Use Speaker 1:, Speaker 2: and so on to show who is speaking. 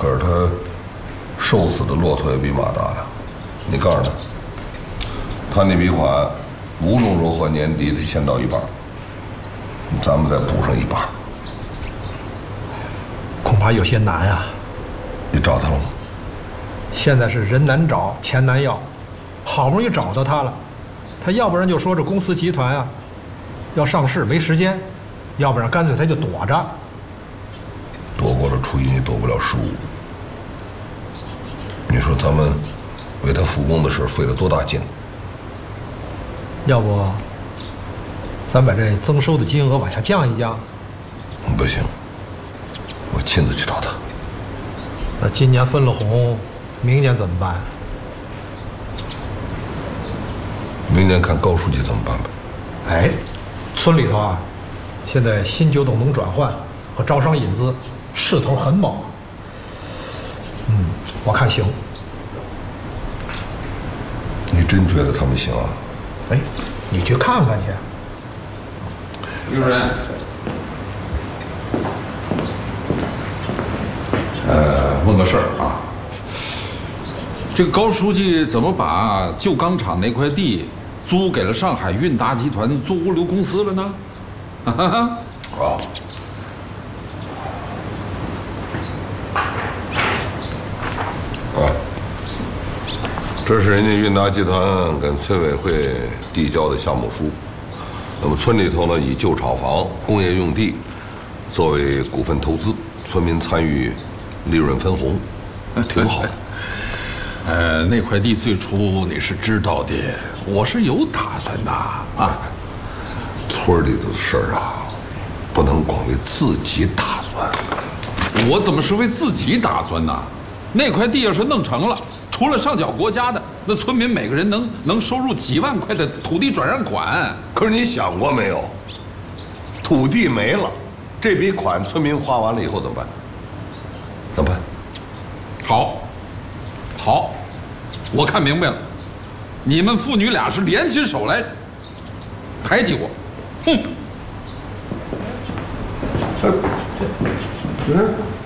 Speaker 1: 可是他瘦死的骆驼也比马大呀。你告诉他，他那笔款无论如何年底得先到一半，咱们再补上一半。
Speaker 2: 恐怕有些难啊。
Speaker 1: 你找他了吗？
Speaker 2: 现在是人难找，钱难要，好不容易找到他了，他要不然就说这公司集团啊要上市没时间，要不然干脆他就躲着。
Speaker 1: 躲过了初一，你躲不了15。你说咱们为他复工的事费了多大劲？
Speaker 2: 要不咱把这增收的金额往下降一降？
Speaker 1: 不行，我亲自去找他。
Speaker 2: 那今年分了红，明年怎么办？
Speaker 1: 明年看高书记怎么办吧。
Speaker 2: 哎，村里头啊，现在新旧动能转换和招商引资势头很猛。我看行。
Speaker 1: 你真觉得他们行啊？
Speaker 2: 哎，你去看看去。
Speaker 3: 李主任，问个事儿啊，这个高书记怎么把旧钢厂那块地租给了上海韵达集团做物流公司了呢？
Speaker 1: 啊，这是人家韵达集团跟村委会递交的项目书。那么村里头呢，以旧厂房、工业用地作为股份投资，村民参与利润分红，挺好的。
Speaker 3: 那块地最初你是知道的，我是有打算的啊。
Speaker 1: 村里的事儿啊，不能光为自己打算。
Speaker 3: 我怎么是为自己打算呢？那块地要是弄成了，除了上缴国家的，那村民每个人能收入几万块的土地转让款。
Speaker 1: 可是你想过没有，土地没了，这笔款村民花完了以后怎么办？怎么办？
Speaker 3: 好，我看明白了，你们父女俩是联起手来排挤我，哼！